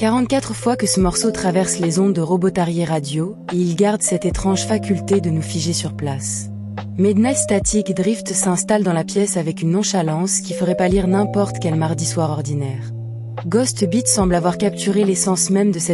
44 fois que ce morceau traverse les ondes de Robotarier Radio, et il garde cette étrange faculté de nous figer sur place. Midnight Static Drift s'installe dans la pièce avec une nonchalance qui ferait pâlir n'importe quel mardi soir ordinaire. Ghost Beat semble avoir capturé l'essence même de cette